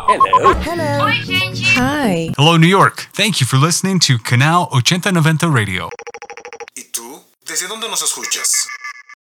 Hello. Hello. Oi, gente. Hi. Hello, New York. Thank you for listening to Canal 8090 Radio. ¿Y tú? ¿Desde dónde nos escuchas?